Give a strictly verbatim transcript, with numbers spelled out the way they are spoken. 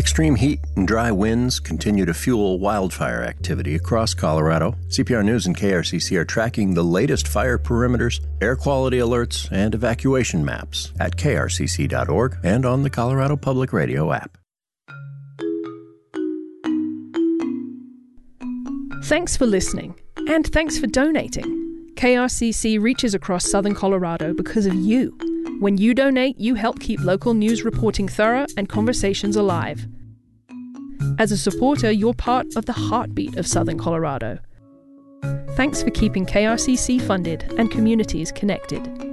Extreme heat and dry winds continue to fuel wildfire activity across Colorado. C P R News and K R C C are tracking the latest fire perimeters, air quality alerts, and evacuation maps at K R C C dot org and on the Colorado Public Radio app. Thanks for listening, and thanks for donating. K R C C reaches across southern Colorado because of you. When you donate, you help keep local news reporting thorough and conversations alive. As a supporter, you're part of the heartbeat of southern Colorado. Thanks for keeping K R C C funded and communities connected.